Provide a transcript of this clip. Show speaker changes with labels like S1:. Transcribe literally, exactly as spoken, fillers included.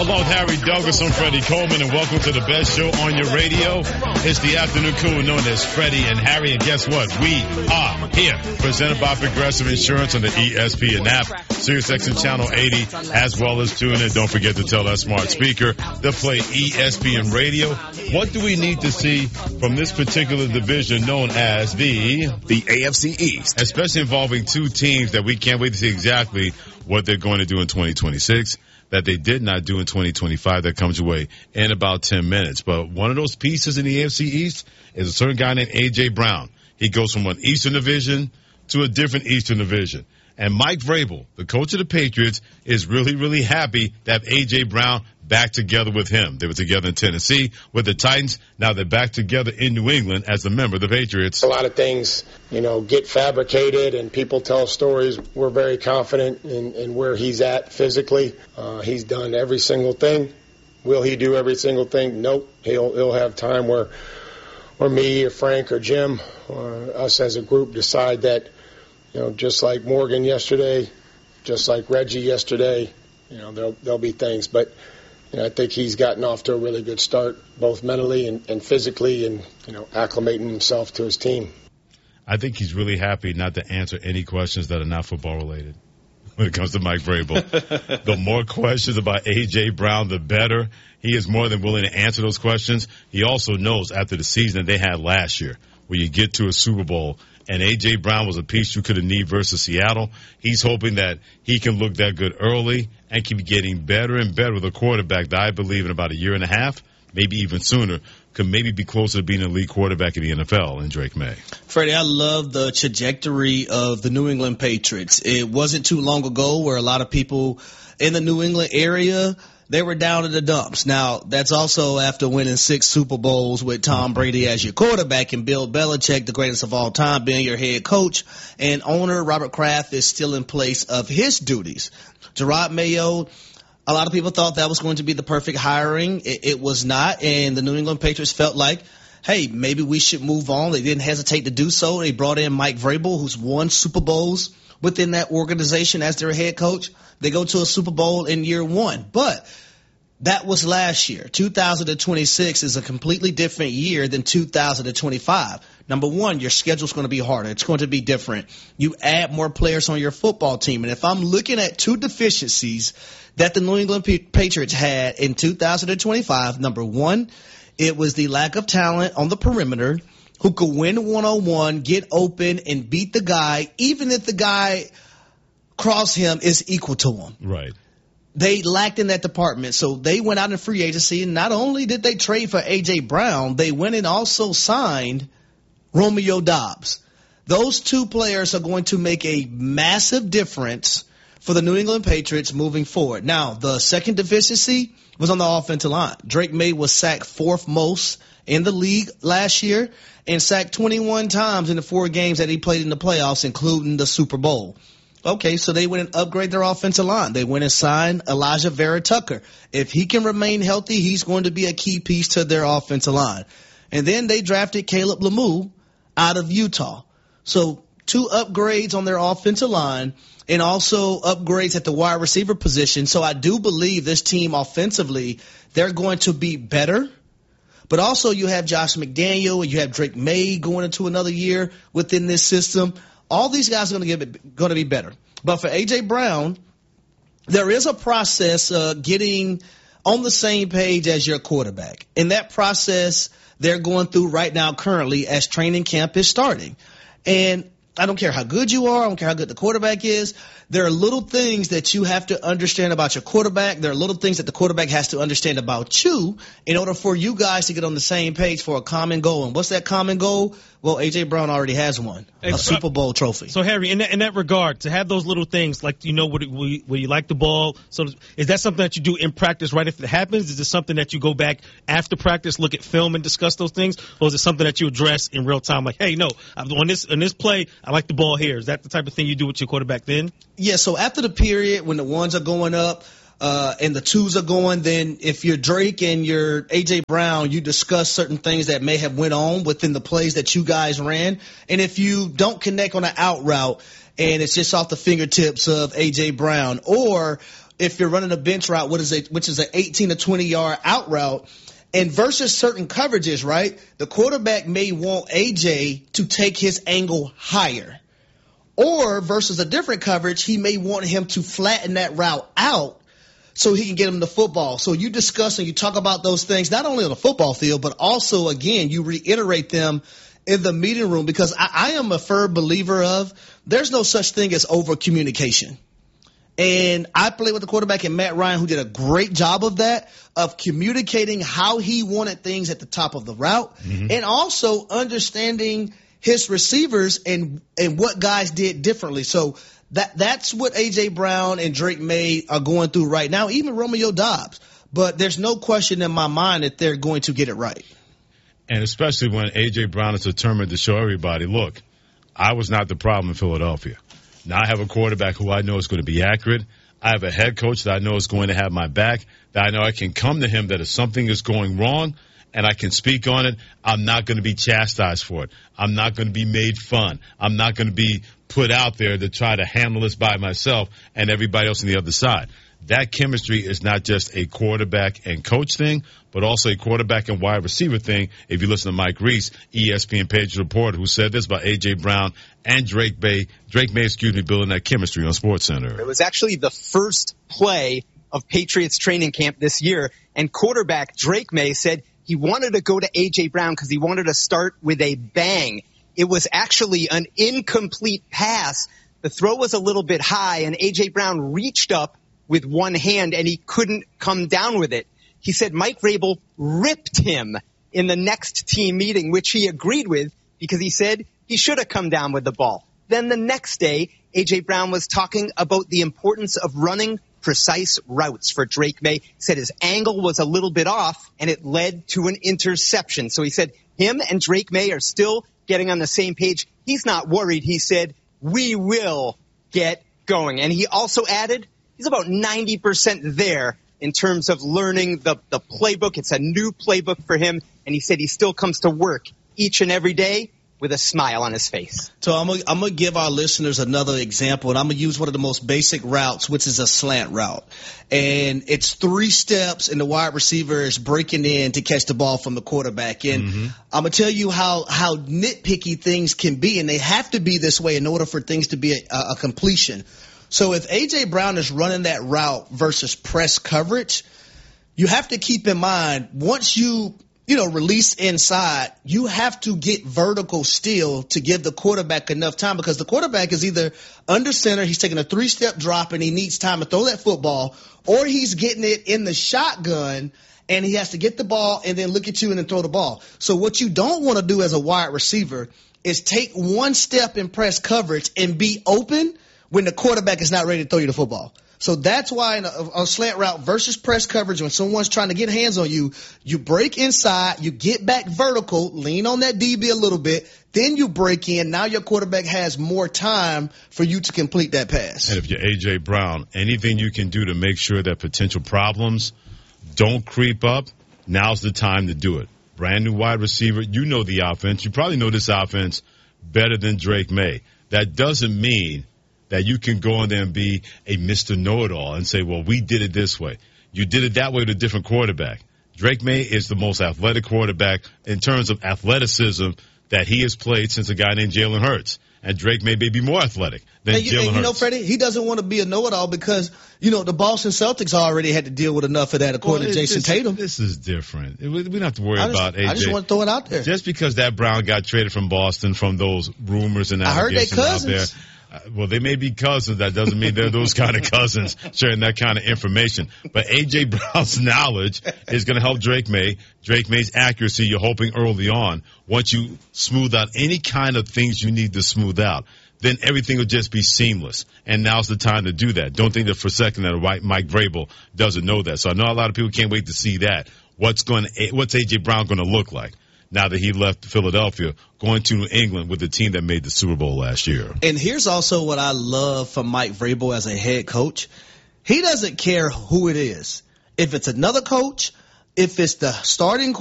S1: Along with Harry Douglas, I'm Freddie Coleman, and welcome to the best show on your radio. It's the afternoon crew known as Freddie and Harry, and guess what? We are here, presented by Progressive Insurance on the E S P N app, SiriusXM Channel eighty, as well as tune in. Don't forget to tell that smart speaker to play E S P N Radio. What do we need to see from this particular division known as the
S2: the A F C East,
S1: especially involving two teams that we can't wait to see exactly what they're going to do in twenty twenty-six, that they did not do in twenty twenty-five, that comes your way in about ten minutes. But one of those pieces in the A F C East is a certain guy named A J. Brown. He goes from one Eastern division to a different Eastern division. And Mike Vrabel, the coach of the Patriots, is really, really happy to have A J. Brown back together with him. They were together in Tennessee with the Titans. Now they're back together in New England as a member of the Patriots.
S3: A lot of things, you know, get fabricated and people tell stories. We're very confident in, in where he's at physically. Uh, he's done every single thing. Will he do every single thing? Nope. He'll, he'll have time where, or me or Frank or Jim or us as a group decide that, you know, just like Morgan yesterday, just like Reggie yesterday, you know, there'll, there'll be things. But, you know, I think he's gotten off to a really good start, both mentally and, and physically, and, you know, acclimating himself to his team.
S1: I think he's really happy not to answer any questions that are not football related when it comes to Mike Vrabel. The more questions about A J. Brown, the better. He is more than willing to answer those questions. He also knows after the season that they had last year, where you get to a Super Bowl, and A J. Brown was a piece you could have needed versus Seattle. He's hoping that he can look that good early and keep getting better and better with a quarterback that I believe in about a year and a half, maybe even sooner, could maybe be closer to being an elite quarterback in the N F L in Drake May.
S4: Freddie, I love the trajectory of the New England Patriots. It wasn't too long ago where a lot of people in the New England area, they were down in the dumps. Now, that's also after winning six Super Bowls with Tom Brady as your quarterback and Bill Belichick, the greatest of all time, being your head coach. And owner Robert Kraft is still in place of his duties. Gerard Mayo, a lot of people thought that was going to be the perfect hiring. It, it was not, and the New England Patriots felt like, hey, maybe we should move on. They didn't hesitate to do so. They brought in Mike Vrabel, who's won Super Bowls within that organization as their head coach. They go to a Super Bowl in year one. But that was last year. two thousand twenty-six is a completely different year than two thousand twenty-five. Number one, your schedule's going to be harder. It's going to be different. You add more players on your football team. And if I'm looking at two deficiencies that the New England Patriots had in two thousand twenty-five, number one, it was the lack of talent on the perimeter who could win one-on-one, get open, and beat the guy, even if the guy cross him is equal to him.
S1: Right.
S4: They lacked in that department, so they went out in free agency, and not only did they trade for A J. Brown, they went and also signed Romeo Doubs. Those two players are going to make a massive difference for the New England Patriots moving forward. Now, the second deficiency was on the offensive line. Drake May was sacked fourth most in the league last year and sacked twenty-one times in the four games that he played in the playoffs, including the Super Bowl. Okay, so they went and upgrade their offensive line. They went and signed Elijah Vera Tucker. If he can remain healthy, he's going to be a key piece to their offensive line. And then they drafted Caleb Lemieux out of Utah. So two upgrades on their offensive line and also upgrades at the wide receiver position. So I do believe this team offensively, they're going to be better. But also you have Josh McDaniel and you have Drake May going into another year within this system. All these guys are going to get it, going to be better. But for A J. Brown, there is a process uh, getting on the same page as your quarterback. And that process they're going through right now currently as training camp is starting. And I don't care how good you are. I don't care how good the quarterback is. There are little things that you have to understand about your quarterback. There are little things that the quarterback has to understand about you in order for you guys to get on the same page for a common goal. And what's that common goal? Well, A J. Brown already has one, a Super Bowl trophy.
S5: So, Harry, in that, in that regard, to have those little things, like, you know, where, where you like the ball, so is that something that you do in practice right if it happens? Is it something that you go back after practice, look at film, and discuss those things? Or is it something that you address in real time, like, hey, no, on this, on this play, I like the ball here. Is that the type of thing you do with your quarterback then?
S4: Yeah, so after the period, when the ones are going up, Uh, and the twos are going, then if you're Drake and you're A J. Brown, you discuss certain things that may have went on within the plays that you guys ran. And if you don't connect on an out route and it's just off the fingertips of A J. Brown, or if you're running a bench route, what is it, which is an eighteen to twenty yard out route, and versus certain coverages, right? The quarterback may want A J to take his angle higher. Or versus a different coverage, he may want him to flatten that route out so he can get him the football. So you discuss and you talk about those things, not only on the football field, but also, again, you reiterate them in the meeting room, because I, I am a firm believer of there's no such thing as over communication. And I played with the quarterback and Matt Ryan, who did a great job of that, of communicating how he wanted things at the top of the route, mm-hmm. and also understanding his receivers and and what guys did differently. So that that's what A J. Brown and Drake May are going through right now, even Romeo Doubs. But there's no question in my mind that they're going to get it right.
S1: And especially when A J. Brown is determined to show everybody, look, I was not the problem in Philadelphia. Now I have a quarterback who I know is going to be accurate. I have a head coach that I know is going to have my back, that I know I can come to him that if something is going wrong, and I can speak on it, I'm not going to be chastised for it. I'm not going to be made fun. I'm not going to be put out there to try to handle this by myself and everybody else on the other side. That chemistry is not just a quarterback and coach thing, but also a quarterback and wide receiver thing. If you listen to Mike Reese, E S P N Patriots reporter, who said this about A J. Brown and Drake May, Drake May, excuse me, building that chemistry on SportsCenter.
S2: It was actually the first play of Patriots training camp this year, and quarterback Drake May said he wanted to go to A J. Brown because he wanted to start with a bang. It was actually an incomplete pass. The throw was a little bit high, and A J. Brown reached up with one hand, and he couldn't come down with it. He said Mike Vrabel ripped him in the next team meeting, which he agreed with because he said he should have come down with the ball. Then the next day, A J. Brown was talking about the importance of running precise routes for Drake May. He said his angle was a little bit off, and it led to an interception. So he said him and Drake May are still getting on the same page. He's not worried. He said, we will get going. And he also added, he's about ninety percent there in terms of learning the, the playbook. It's a new playbook for him. And he said he still comes to work each and every day with a smile on his face.
S4: So I'm going I'm to give our listeners another example, and I'm going to use one of the most basic routes, which is a slant route. And it's three steps, and the wide receiver is breaking in to catch the ball from the quarterback. And mm-hmm. I'm going to tell you how, how nitpicky things can be, and they have to be this way in order for things to be a, a completion. So if A J. Brown is running that route versus press coverage, you have to keep in mind, once you – you know, release inside, you have to get vertical still to give the quarterback enough time, because the quarterback is either under center, he's taking a three-step drop and he needs time to throw that football, or he's getting it in the shotgun and he has to get the ball and then look at you and then throw the ball. So what you don't want to do as a wide receiver is take one step in press coverage and be open when the quarterback is not ready to throw you the football. So that's why in a, a slant route versus press coverage, when someone's trying to get hands on you, you break inside, you get back vertical, lean on that D B a little bit, then you break in. Now your quarterback has more time for you to complete that pass.
S1: And if you're A J. Brown, anything you can do to make sure that potential problems don't creep up, now's the time to do it. Brand new wide receiver. You know the offense. You probably know this offense better than Drake May. That doesn't mean that you can go in there and be a Mister Know-It-All and say, well, we did it this way. You did it that way with a different quarterback. Drake May is the most athletic quarterback in terms of athleticism that he has played since a guy named Jalen Hurts. And Drake May may be more athletic than
S4: and you,
S1: Jalen
S4: and
S1: Hurts.
S4: You know, Freddie, he doesn't want to be a know-it-all because, you know, the Boston Celtics already had to deal with enough of that, according
S1: well,
S4: to Jason
S1: this,
S4: Tatum.
S1: This is different. We don't have to worry
S4: I just,
S1: about A J.
S4: I just want to throw it out there.
S1: Just because that Brown got traded from Boston from those rumors and allegations out there. Uh, well, they may be cousins. That doesn't mean they're those kind of cousins sharing that kind of information. But A J. Brown's knowledge is going to help Drake May. Drake May's accuracy, you're hoping early on, once you smooth out any kind of things you need to smooth out, then everything will just be seamless. And now's the time to do that. Don't think that for a second that Mike Vrabel doesn't know that. So I know a lot of people can't wait to see that. What's going? What's A J. Brown going to look like now that he left Philadelphia, going to New England with the team that made the Super Bowl last year?
S4: And here's also what I love from Mike Vrabel as a head coach. He doesn't care who it is. If it's another coach, if it's the starting